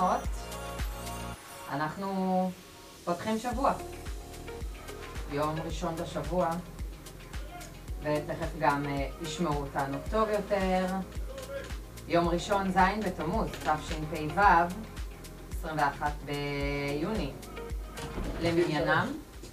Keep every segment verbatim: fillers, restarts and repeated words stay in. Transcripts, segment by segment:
אנחנו פותחים שבוע, יום ראשון בשבוע, ותכף גם ישמעו אותנו טוב יותר. יום ראשון זין בתמוז, תשפ"ו, עשרים ואחד ביוני, למניינם.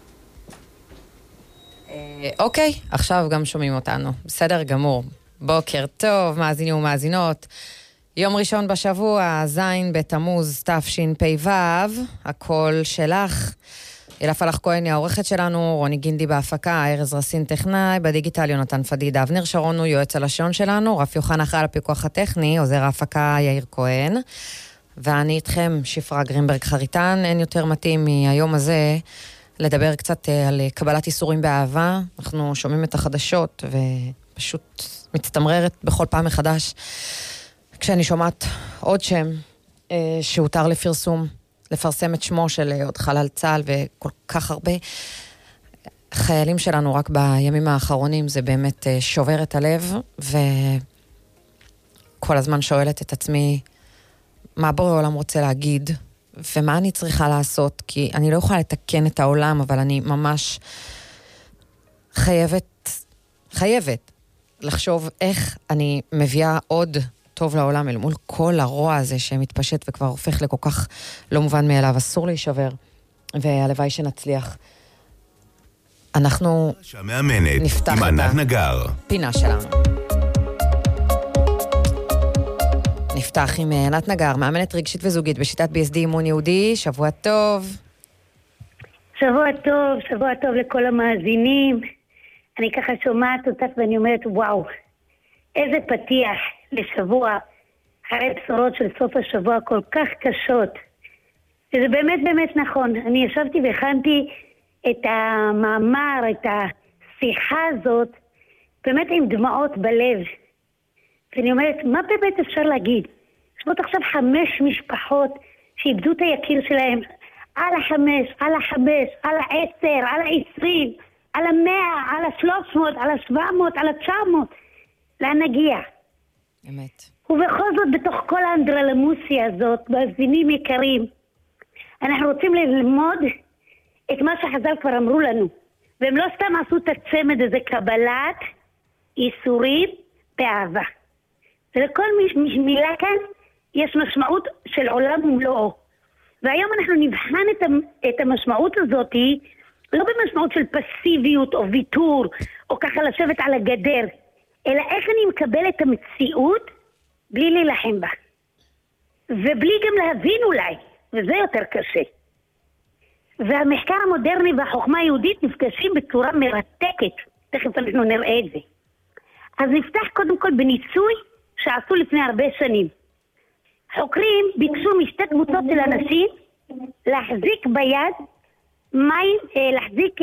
אוקיי, עכשיו גם שומעים אותנו, בסדר גמור. בוקר טוב, מאזינים ומאזינות. יום ראשון בשבוע, זין בתמוז, תשפ"ו, הכל שלך. אלה פלח כהן היא העורכת שלנו, רוני גינדי בהפקה, ארז רסין טכנאי, בדיגיטל יונתן פדיד, אבנר שרון הוא יועץ הלשון שלנו, רף יוחנן אחראי על הפיקוח הטכני, עוזר ההפקה יאיר כהן, ואני איתכם, שפרה גרינברג חריטן. אין יותר מתאים מהיום הזה לדבר קצת על קבלת איסורים באהבה. אנחנו שומעים את החדשות ופשוט מצטמררת בכל פעם מחדש כשאני שומעת עוד שם אה, שהותר לפרסום, לפרסם את שמו של עוד חלל צה"ל וכל כך הרבה חיילים שלנו רק בימים האחרונים. זה באמת אה, שובר את הלב, וכל הזמן שואלת את עצמי מה בורא העולם רוצה להגיד ומה אני צריכה לעשות, כי אני לא יכולה לתקן את העולם, אבל אני ממש חייבת חייבת לחשוב איך אני מביאה עוד טוב לעולם אל מול כל הרוע הזה שמתפשט וכבר הופך לכל כך לא מובן מאליו. אסור להישבר, והלוואי שנצליח. אנחנו נפתח את הפינה שלנו. נפתח עם ענת נגר, מאמנת רגשית וזוגית בשיטת בי אס די אימון יהודי. שבוע טוב. שבוע טוב, שבוע טוב לכל המאזינים. אני ככה שומעת אותך ואני אומרת וואו, איזה פתיח לשבוע, אחרי בשורות של סוף השבוע כל כך קשות. וזה באמת באמת נכון. אני ישבתי והכנתי את המאמר, את השיחה הזאת, באמת עם דמעות בלב. ואני אומרת, מה באמת אפשר להגיד? ישבות עכשיו חמש משפחות שאיבדו את היקיר שלהם, על החמש, על החמש, על העשר, על העשרים, על המאה, על השלוש מאות, על השבע מאות, על התשע מאות. לאן נגיע? אמת. ובכל זאת, בתוך כל האנדרלמוסיה הזאת, מאזינים יקרים, אנחנו רוצים ללמוד את מה שחז"ל כבר אמרו לנו. והם לא סתם עשו את הצמד הזה, קבלת איסורים באהבה. ולכל מילה כאן יש משמעות של עולם ומלואו. והיום אנחנו נבחן את המשמעות הזאת, לא במשמעות של פסיביות או ויתור, או ככה לשבת על הגדר, אלא איך אני מקבל את המציאות בלי להילחם בה. ובלי גם להבין אולי, וזה יותר קשה. והמחקר המודרני והחוכמה היהודית נפגשים בצורה מרתקת. תכף אנחנו נראה את זה. אז נפתח קודם כל בניסוי שעשו לפני הרבה שנים. חוקרים ביקשו משתי קבוצות של אנשים להחזיק ביד מים, להחזיק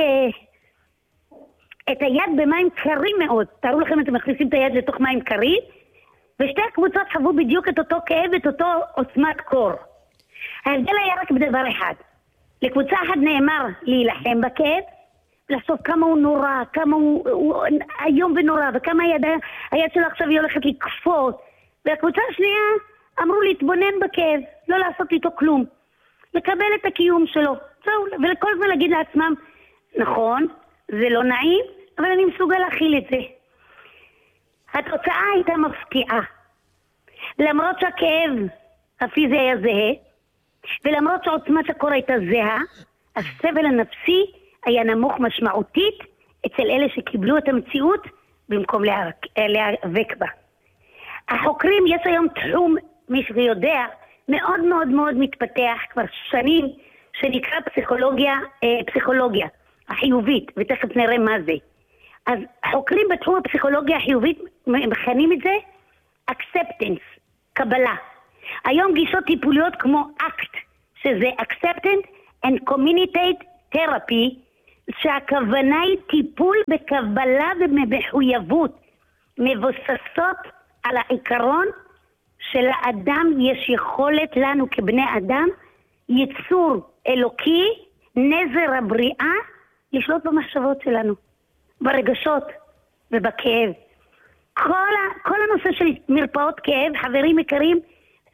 את היד במים קרים מאוד. תארו לכם, אתם מכניסים את היד לתוך מים קרים, ושתי הקבוצות חוו בדיוק את אותו כאב, את אותו עוצמת קור. ההבדל היה רק בדבר אחד. לקבוצה אחת נאמר להילחם בכאב, לחשוב כמה הוא נורא, כמה הוא, הוא היום ונורא, וכמה היד, היד שלו עכשיו היא הולכת לקפות. והקבוצה השנייה אמרו להתבונן בכאב, לא לעשות איתו כלום, לקבל את הקיום שלו. זהו, ולכל זמן להגיד לעצמם, נכון, זה לא נעים, אבל אני מסוגל להכיל את זה. התוצאה הייתה מפתיעה. למרות שהכאב הפיזי היה זהה, ולמרות שעוצמת הקור הייתה זהה, הסבל הנפסי היה נמוך משמעותית אצל אלה שקיבלו את המציאות במקום להיאבק בה. החוקרים, יש היום תחום, מי שיודע, מאוד מאוד מאוד מתפתח כבר שנים, שנקרא פסיכולוגיה, אה, פסיכולוגיה החיובית, ותכף נראה מה זה. אז חוקרים בתחום הפסיכולוגיה החיובית מכנים את זה acceptance, קבלה. היום גישות טיפוליות כמו אקט, שזה acceptance and community therapy, שהכוונה היא טיפול בקבלה ובמחויבות, מבוססות על העיקרון שלאדם יש יכולת, לנו כבני אדם, יצור אלוקי, נזר הבריאה, לשלוט במחשבות שלנו, ברגשות ובכאב. כל, ה, כל הנושא של מרפאות כאב, חברים יקרים,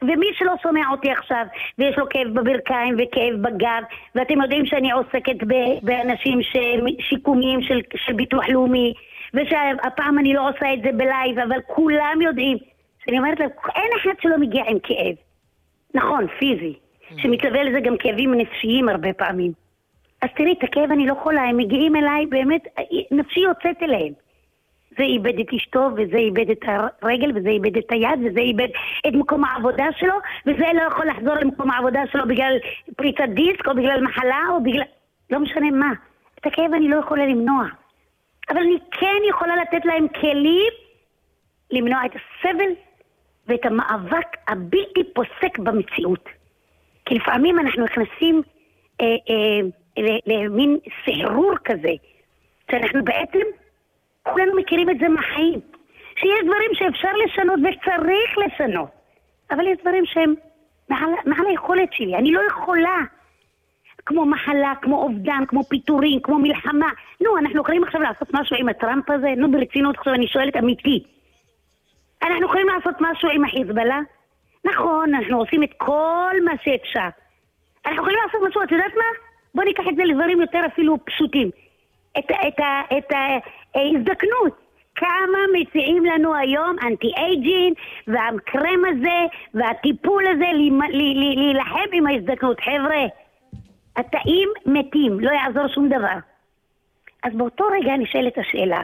ומי שלא שומע אותי עכשיו, ויש לו כאב בברכיים וכאב בגב, ואתם יודעים שאני עוסקת באנשים שיקומיים של, של ביטוח לאומי, ושהפעם אני לא עושה את זה בלייב, אבל כולם יודעים, שאני אומרת להם, אין אחד שלא מגיע עם כאב. נכון, פיזי, שמתלווה לזה גם כאבים נפשיים הרבה פעמים. אז תראי, את הכאב אני לא יכולה, הם מגיעים אליי, באמת, נפשי יוצאת אליהם. זה איבד את אשתו, וזה איבד את הרגל, וזה איבד את היד, וזה איבד את מקום העבודה שלו, וזה לא יכול לחזור למקום העבודה שלו בגלל פריצת דיסק, או בגלל מחלה, או בגלל... לא משנה מה. את הכאב אני לא יכולה למנוע. אבל אני כן יכולה לתת להם כלים למנוע את הסבל ואת המאבק הבלתי פוסק במציאות. כי לפעמים אנחנו נכנסים אה, אה, למין סחרור כזה, שאנחנו בעצם, כולנו מכירים את זה מהחיים, שיש דברים שאפשר לשנות וצריך לשנות, אבל יש דברים שהם מעל, מעל היכולת שלי, אני לא יכולה, כמו מחלה, כמו אובדן, כמו פיטורים, כמו מלחמה. נו, אנחנו יכולים עכשיו לעשות משהו עם הטראמפ הזה? נו, ברצינות, עכשיו אני שואלת אמיתי. אנחנו יכולים לעשות משהו עם החיזבאללה? נכון, אנחנו עושים את כל מה שאפשר. אנחנו יכולים לעשות משהו, את יודעת מה? בוא ניקח את זה לדברים יותר אפילו פשוטים. את, את, את ההזדקנות. כמה מציעים לנו היום אנטי-אייג'ין, והקרם הזה, והטיפול הזה, להילחם עם ההזדקנות. חבר'ה, התאים מתים, לא יעזור שום דבר. אז באותו רגע אני שואלת השאלה,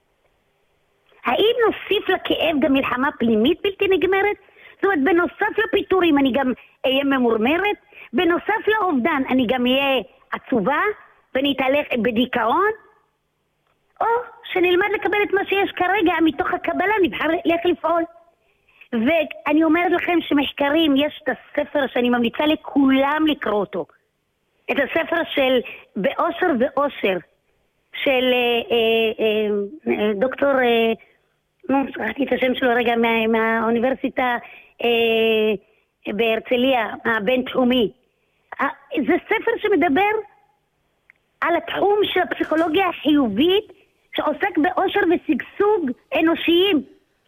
האם נוסיף לכאב גם מלחמה פנימית בלתי נגמרת? זאת אומרת, בנוסף לפיטורים אני גם אהיה ממורמרת, בנוסף לאובדן אני גם אהיה עצובה, ואני אתהלך בדיכאון, או שנלמד לקבל את מה שיש כרגע, מתוך הקבלה נבחר איך לפעול. ואני אומרת לכם שמחקרים, יש את הספר שאני ממליצה לכולם לקרוא אותו, את הספר של באושר ואושר, של אה, אה, אה, דוקטור, אה, לא, שכחתי את השם שלו רגע, מה, מהאוניברסיטה אה, בהרצליה, הבינתחומי. אה, זה ספר שמדבר על התחום של הפסיכולוגיה החיובית, שעוסק באושר ושגשוג אנושיים.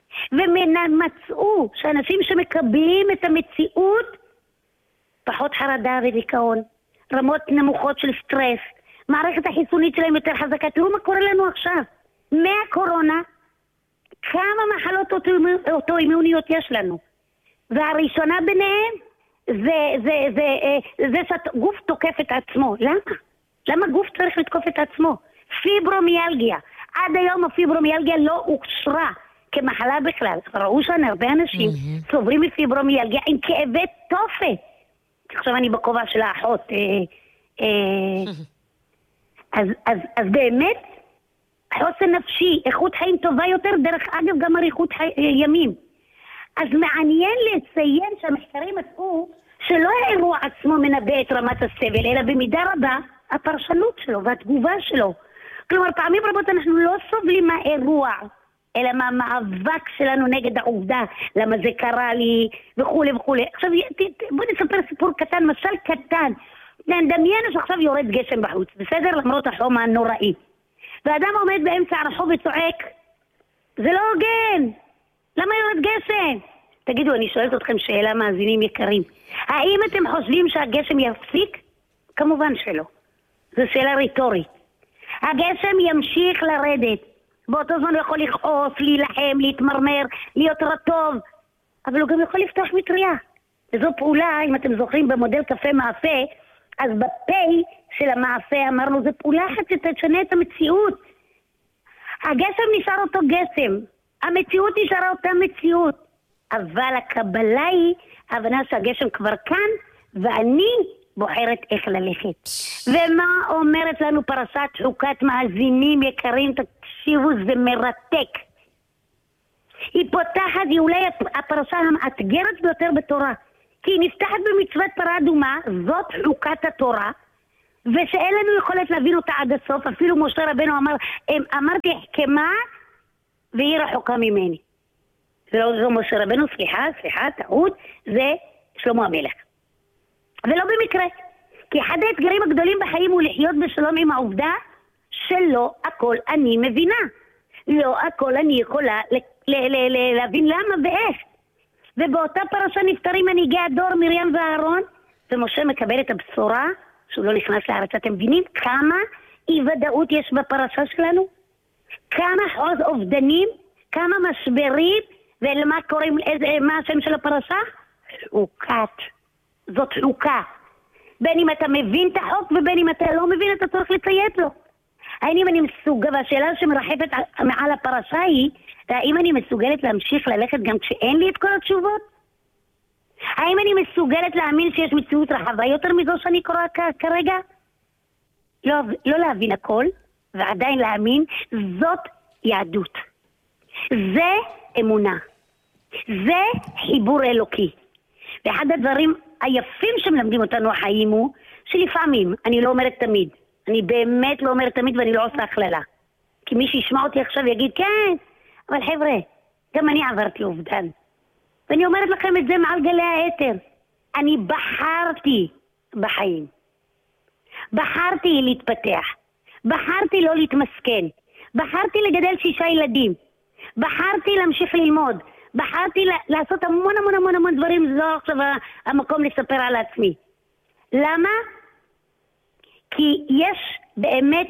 ומצאו שאנשים שמקבלים את המציאות, פחות חרדה ודיכאון, רמות נמוכות של סטרס, מערכת החיסונית שלהם יותר חזקה. תראו מה קורה לנו עכשיו. מהקורונה, כמה מחלות אוטואימוניות יש לנו. והראשונה ביניהם, זה, זה, זה, זה, זה שהגוף תוקף את עצמו. למה? למה גוף צריך לתקוף את עצמו? פיברומיאלגיה. עד היום הפיברומיאלגיה לא אושרה כמחלה בכלל. ראו שאני הרבה אנשים mm-hmm. סוברים מפיברומיאלגיה עם כאבי תופת. עכשיו אני בכובע של האחות. אה, אה, אז, אז, אז באמת, חוסן נפשי, איכות חיים טובה יותר, דרך אגב גם אריכות חי, ימים. אז מעניין לציין שהמחקרים מצאו שלא האירוע עצמו מנבא את רמת הסבל, אלא במידה רבה הפרשנות שלו והתגובה שלו. כלומר, פעמים רבות אנחנו לא סובלים מהאירוע, אלא מהמאבק שלנו נגד העובדה, למה זה קרה לי, וכו' וכו'. עכשיו, בואו נספר סיפור קטן, משל קטן. נדמיין שעכשיו יורד גשם בחוץ, בסדר? למרות החום הנוראי. ואדם עומד באמצע הרחוב וצועק, זה לא הוגן, למה יורד גשם? תגידו, אני שואלת אתכם שאלה, מאזינים יקרים. האם אתם חושבים שהגשם יפסיק? כמובן שלא. זו שאלה ריטורית. הגשם ימשיך לרדת. באותו זמן הוא יכול לכעוס, להילחם, להתמרמר, להיות רטוב. אבל הוא גם יכול לפתוח מטריה. וזו פעולה, אם אתם זוכרים במודל קפה מאפה, אז בפה של המאפה אמרנו, זו פעולה אחת שתשנה את המציאות. הגשם נשאר אותו גשם. המציאות נשארה אותה מציאות. אבל הקבלה היא ההבנה שהגשם כבר כאן, ואני בוחרת איך ללכת. ומה אומרת לנו פרשת חוקת? מאזינים יקרים, תקשיבו, זה מרתק. היא פותחת, היא אולי הפרשה המאתגרת ביותר בתורה. כי היא נפתחת במצוות פרה אדומה, זאת חוקת התורה, ושאין לנו יכולת להבין אותה עד הסוף. אפילו משה רבנו אמר, אמרתי החכמה והיא רחוקה ממני. ולא זו משה רבנו, סליחה, סליחה, טעות, זה שלמה המלך. ולא במקרה, כי אחד האתגרים הגדולים בחיים הוא לחיות בשלום עם העובדה שלא הכל אני מבינה. לא הכל אני יכולה ל- ל- ל- ל- להבין למה ואיך. ובאותה פרשה נפטרים מנהיגי הדור מרים ואהרון, ומשה מקבל את הבשורה שהוא לא נכנס לארץ. אתם מבינים כמה אי ודאות יש בפרשה שלנו? כמה חוז אובדנים, כמה משברים, ולמה קוראים, איזה, מה השם של הפרשה? חוקת. זאת חוקה. בין אם אתה מבין את החוק ובין אם אתה לא מבין, אתה צריך לציית לו. האם אני מסוגל, והשאלה שמרחפת מעל הפרשה היא, האם אני מסוגלת להמשיך ללכת גם כשאין לי את כל התשובות? האם אני מסוגלת להאמין שיש מציאות רחבה יותר מזו שאני קוראה כרגע? לא, לא להבין הכל, ועדיין להאמין, זאת יהדות. זה אמונה. זה חיבור אלוקי. ואחד הדברים היפים שמלמדים אותנו החיים הוא, שלפעמים, אני לא אומרת תמיד, אני באמת לא אומרת תמיד ואני לא עושה הכללה. כי מי שישמע אותי עכשיו יגיד, כן, אבל חבר'ה, גם אני עברתי אובדן. ואני אומרת לכם את זה מעל גלי האתר. אני בחרתי בחיים. בחרתי להתפתח. בחרתי לא להתמסכן. בחרתי לגדל שישה ילדים. בחרתי להמשיך ללמוד. בחרתי לעשות המון המון המון המון דברים, זה לא עכשיו המקום לספר על עצמי. למה? כי יש באמת,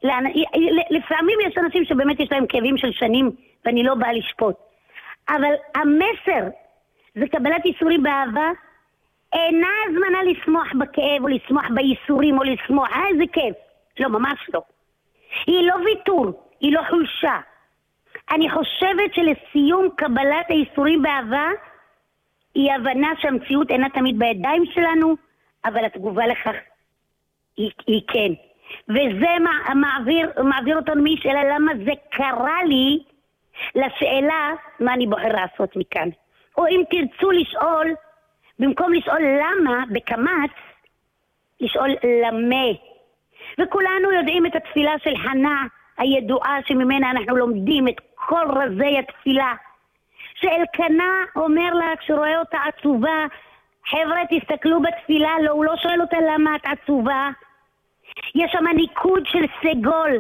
לפעמים יש אנשים שבאמת יש להם כאבים של שנים, ואני לא באה לשפוט. אבל המסר, זה קבלת איסורים באהבה, אינה הזמנה לשמוח בכאב, או לשמוח בייסורים, או לשמוח, אה, איזה כיף. לא, ממש לא. היא לא ויתור, היא לא חולשה. אני חושבת שלסיום קבלת האיסורים באהבה, היא הבנה שהמציאות אינה תמיד בידיים שלנו, אבל התגובה לכך היא, היא כן. וזה מעביר, מעביר אותנו משאלה למה זה קרה לי, לשאלה מה אני בוחר לעשות מכאן. או אם תרצו לשאול, במקום לשאול למה, בקמץ, לשאול למה. וכולנו יודעים את התפילה של חנה, הידועה שממנה אנחנו לומדים את כל רזי התפילה. שאלקנה אומר לה, כשרואה אותה עצובה, חבר'ה תסתכלו בתפילה, לא, הוא לא שואל אותה למה את עצובה. יש שם ניקוד של סגול.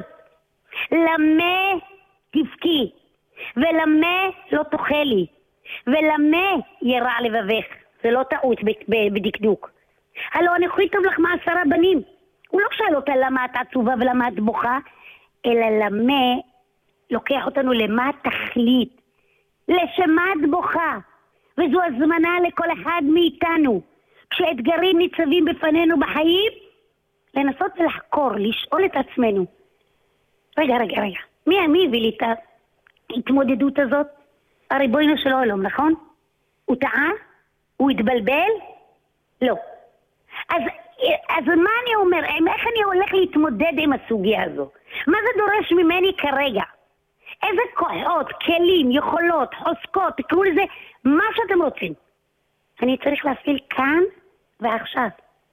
למה תבכי, ולמה לא תאכלי, ולמה ירע לבבך. זה לא טעות בדקדוק. הלא אני יכולה טוב לך מה עשרה בנים. הוא לא שואל אותה למה את עצובה ולמה את בוכה, אלא למה לוקח אותנו למה תכלית, לשמה את בוכה. וזו הזמנה לכל אחד מאיתנו. כשאתגרים ניצבים בפנינו בחיים, לנסות ולחקור, לשאול את עצמנו. רגע, רגע, רגע. מי, מי הביא לי את ההתמודדות הזאת? הריבונו של העולם, נכון? הוא טעה? הוא התבלבל? לא. אז, אז מה אני אומר? איך אני הולך להתמודד עם הסוגיה הזו? מה זה דורש ממני כרגע? איזה כוחות, כלים, יכולות, חוזקות, תקראו לזה מה שאתם רוצים. אני צריך להפעיל כאן ועכשיו.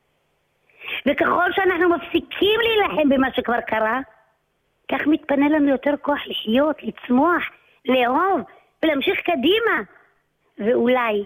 וככל שאנחנו מפסיקים להילחם במה שכבר קרה, כך מתפנה לנו יותר כוח לחיות, לצמוח, לאהוב ולהמשיך קדימה. ואולי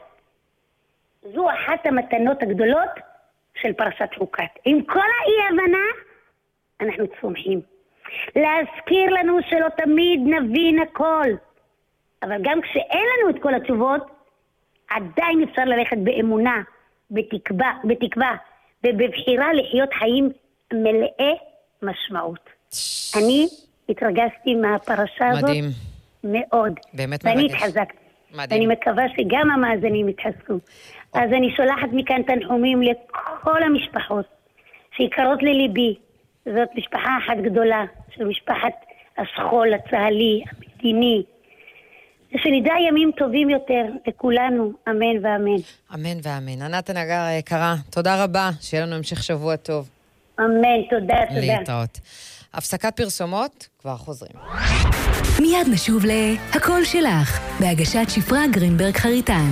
זו אחת המתנות הגדולות של פרשת חוקת. עם כל האי-הבנה, אנחנו צומחים. להזכיר לנו שלא תמיד נבין הכל. אבל גם כשאין לנו את כל התשובות, עדיין אפשר ללכת באמונה, בתקווה, בתקווה, ובבחירה לחיות חיים מלאי משמעות. אני התרגשתי מהפרשה הזאת. מדהים. מאוד. באמת מרגש. ואני התחזקתי. מדהים. אני מקווה שגם המאזינים יתחזקו. אז אני שולחת מכאן תנחומים לכל המשפחות שיקרות לליבי. זאת משפחה אחת גדולה, של משפחת השכול, הצהלי, המדיני. ושנדע ימים טובים יותר לכולנו, אמן ואמן. אמן ואמן. ענת הנגר היקרה, תודה רבה, שיהיה לנו המשך שבוע טוב. אמן, תודה, תודה. להתראות. הפסקת פרסומות, כבר חוזרים. מיד נשוב להכל שלך, בהגשת שפרה גרינברג חריטן.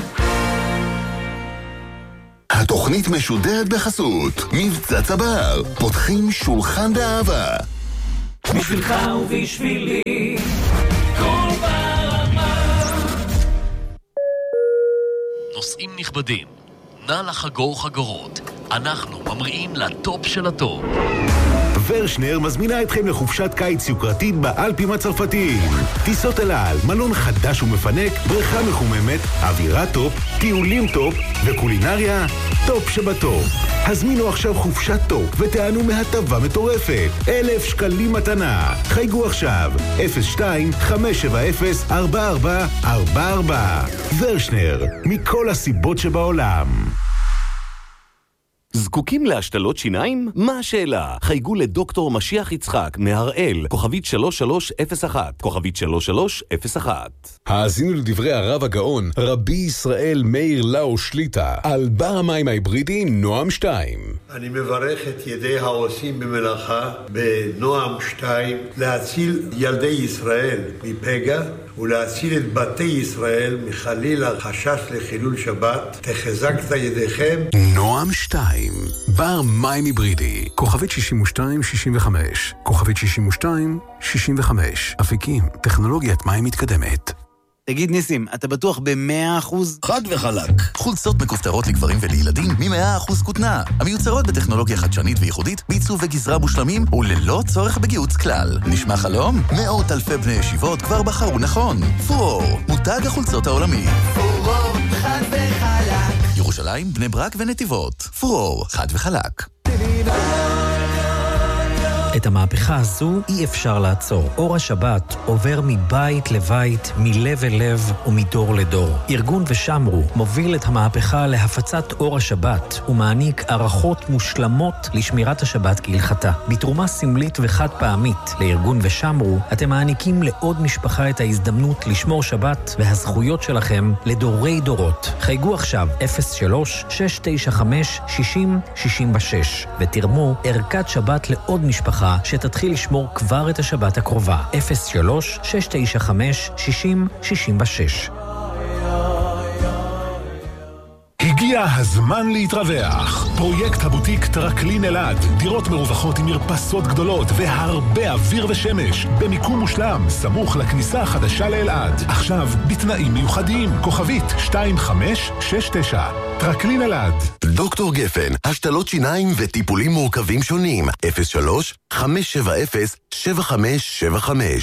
התוכנית משודרת בחסות מבצע צבר, פותחים שולחן באהבה. בשבילך ובשבילי כל ברמה. נוסעים נכבדים, נא לחגור חגורות, אנחנו ממריאים לטופ של הטופ. ורשנר מזמינה אתכם לחופשת קיץ יוקרתית באלפים הצרפתיים. טיסות אל על, מלון חדש ומפנק, בריכה מחוממת, אווירה טופ, טיולים טופ וקולינריה טופ שבטופ. הזמינו עכשיו חופשת טופ ותענו מהטבה מטורפת. אלף שקלים מתנה. חייגו עכשיו אפס שתיים חמש שבע אפס ארבע ארבע ארבע ארבע. ורשנר, מכל הסיבות שבעולם. זקוקים להשתלות שיניים? מה השאלה? חייגו לדוקטור משיח יצחק מהראל, כוכבית שלוש שלוש אפס אחת, כוכבית שלוש שלוש אפס אחת. האזינו לדברי הרב הגאון, רבי ישראל מאיר לאו שליטה, על בר המים ההיברידי נועם שתיים. אני מברך את ידי העושים במלאכה בנועם שתיים להציל ילדי ישראל מפגע ולהציל את בתי ישראל מחלילה חשש לחילול שבת. תחזקת ידיכם. נועם שתיים, בר מים היברידי, כוכבית שישים ושתיים שישים וחמש, כוכבית שישים ושתיים שישים וחמש. אפיקים, טכנולוגיית מים מתקדמת. תגיד ניסים, אתה בטוח ב-מאה אחוז? חד וחלק. חולצות מכופתרות לגברים ולילדים מ-מאה אחוז כותנה. המיוצרות בטכנולוגיה חדשנית וייחודית, בעיצוב וגזרה מושלמים וללא צורך בגיוץ כלל. נשמע חלום? מאות אלפי בני ישיבות כבר בחרו נכון. פורור, מותג החולצות העולמי. פורור, חד וחלק. ירושלים, בני ברק ונתיבות. פורור, חד וחלק. את המהפכה הזו אי אפשר לעצור. אור השבת עובר מבית לבית, מלב אל לב ומדור לדור. ארגון ושמרו מוביל את המהפכה להפצת אור השבת ומעניק ערכות מושלמות לשמירת השבת כהלכתה. בתרומה סמלית וחד פעמית לארגון ושמרו, אתם מעניקים לעוד משפחה את ההזדמנות לשמור שבת והזכויות שלכם לדורי דורות. חייגו עכשיו אפס שלוש שש תשע חמש שש אפס שש שש ותרמו ערכת שבת לעוד משפחה שתתחיל לשמור כבר את השבת הקרובה. אפס שלוש שש תשע חמש שש אפס שש שש. הגיע הזמן להתרווח. פרויקט הבוטיק טרקלין אלעד. דירות מרווחות עם מרפסות גדולות והרבה אוויר ושמש. במיקום מושלם, סמוך לכניסה החדשה לאלעד. עכשיו, בתנאים מיוחדים. כוכבית שתיים חמש שש תשע. טרקלין אלעד. דוקטור גפן, השתלות שיניים וטיפולים מורכבים שונים. אפס שלוש חמש שבע אפס שבע חמש שבע חמש.